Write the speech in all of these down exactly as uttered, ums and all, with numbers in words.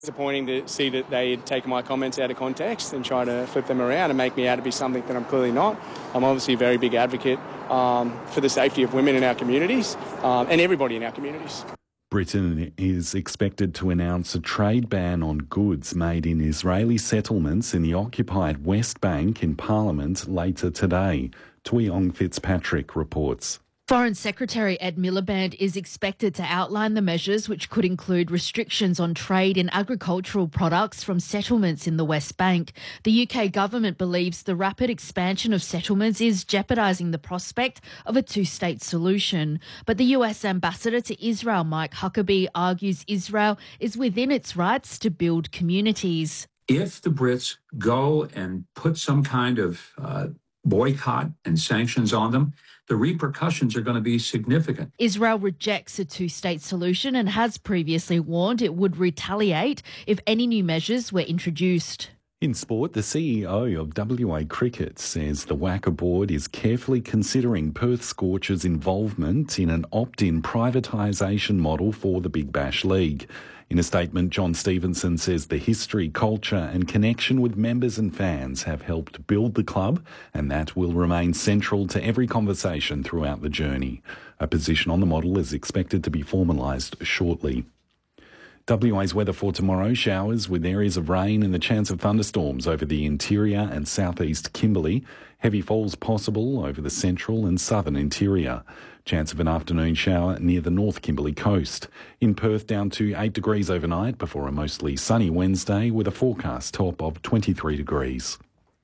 Disappointing to see that they had taken my comments out of context and try to flip them around and make me out to be something that I'm clearly not. I'm obviously a very big advocate um, for the safety of women in our communities um, and everybody in our communities. Britain is expected to announce a trade ban on goods made in Israeli settlements in the occupied West Bank in Parliament later today. Tuiong Fitzpatrick reports. Foreign Secretary Ed Miliband is expected to outline the measures, which could include restrictions on trade in agricultural products from settlements in the West Bank. The U K government believes the rapid expansion of settlements is jeopardising the prospect of a two-state solution. But the U S ambassador to Israel, Mike Huckabee, argues Israel is within its rights to build communities. If the Brits go and put some kind of uh, boycott and sanctions on them, the repercussions are going to be significant. Israel rejects a two-state solution and has previously warned it would retaliate if any new measures were introduced. In sport, the C E O of W A Cricket says the WACA board is carefully considering Perth Scorchers' involvement in an opt-in privatisation model for the Big Bash League. In a statement, John Stevenson says the history, culture and connection with members and fans have helped build the club, and that will remain central to every conversation throughout the journey. A position on the model is expected to be formalised shortly. W A's weather for tomorrow: showers with areas of rain and the chance of thunderstorms over the interior and southeast Kimberley. Heavy falls possible over the central and southern interior. Chance of an afternoon shower near the North Kimberley coast. In Perth, down to eight degrees overnight before a mostly sunny Wednesday with a forecast top of twenty-three degrees.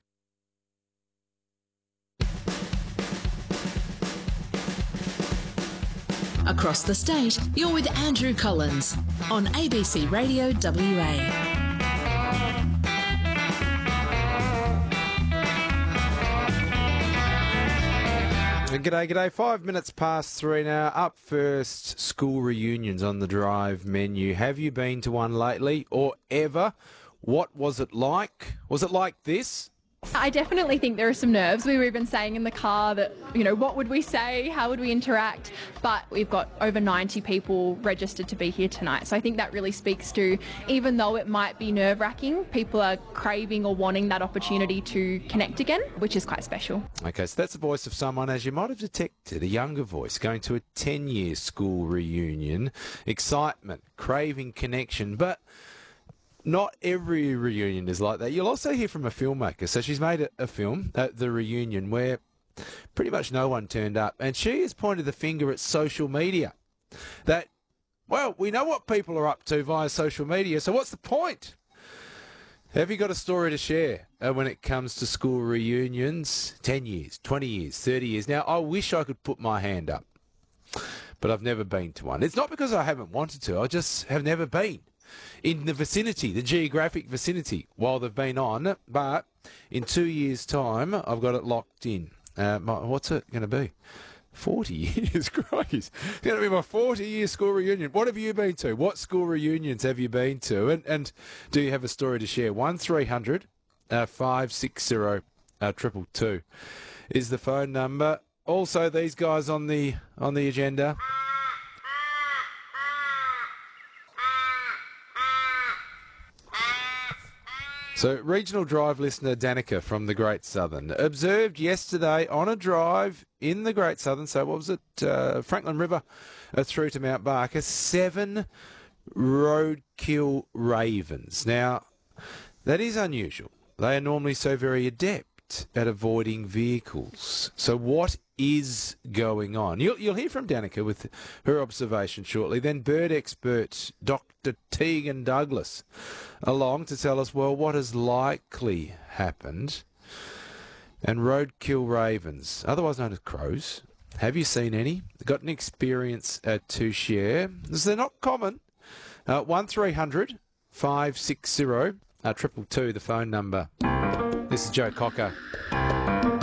Across the state, you're with Andrew Collins on A B C Radio W A. G'day, g'day. Five minutes past three now. Up first, school reunions on the drive menu. Have you been to one lately or ever? What was it like? Was it like this? I definitely think there are some nerves. We were even saying in the car that, you know, what would we say? How would we interact? But we've got over ninety people registered to be here tonight. So I think that really speaks to, even though it might be nerve-wracking, people are craving or wanting that opportunity to connect again, which is quite special. Okay, so that's the voice of someone, as you might have detected, a younger voice, going to a ten-year school reunion. Excitement, craving connection, but not every reunion is like that. You'll also hear from a filmmaker. So she's made a, a film, uh, The Reunion, where pretty much no one turned up. And she has pointed the finger at social media. That, well, we know what people are up to via social media, so what's the point? Have you got a story to share uh, when it comes to school reunions? ten years, twenty years, thirty years. Now, I wish I could put my hand up, but I've never been to one. It's not because I haven't wanted to. I just have never been in the vicinity, the geographic vicinity, while they've been on. But in two years' time, I've got it locked in. Uh, my, what's it going to be? forty years, Christ. It's going to be my forty-year school reunion. What have you been to? What school reunions have you been to? And, and do you have a story to share? one three hundred five six zero two two is the phone number. Also, these guys on the on the agenda. So, Regional Drive listener Danica from the Great Southern observed yesterday on a drive in the Great Southern, so what was it, uh, Franklin River uh, through to Mount Barker, seven roadkill ravens. Now, that is unusual. They are normally so very adept at avoiding vehicles. So what is going on? You'll, you'll hear from Danica with her observation shortly. Then bird expert Doctor Tegan Douglas along to tell us, well, what has likely happened. And roadkill ravens, otherwise known as crows, have you seen any? Got an experience uh, to share? They're not common. Uh, one three hundred five six zero two two, the phone number. This is Joe Cocker.